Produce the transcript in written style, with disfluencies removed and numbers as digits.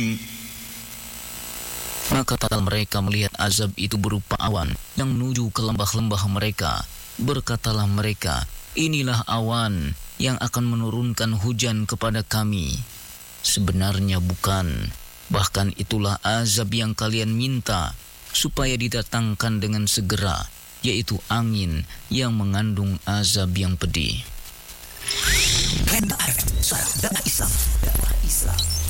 Maka tatkala mereka melihat azab itu berupa awan yang menuju ke lembah-lembah mereka, berkatalah mereka, inilah awan yang akan menurunkan hujan kepada kami. Sebenarnya bukan, bahkan itulah azab yang kalian minta supaya didatangkan dengan segera, yaitu angin yang mengandung azab yang pedih. Henda FM, suara dakwah Islam.